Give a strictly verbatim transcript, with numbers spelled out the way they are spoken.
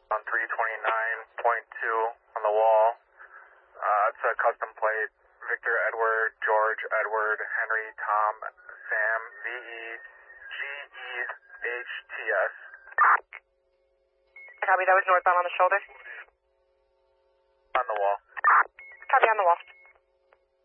On three twenty-nine point two on the wall. Uh, it's a custom plate. Victor, Edward, George, Edward, Henry, Tom, Sam, V E G E H T S. Copy, that was northbound on the shoulder. On the wall. Copy, on the wall.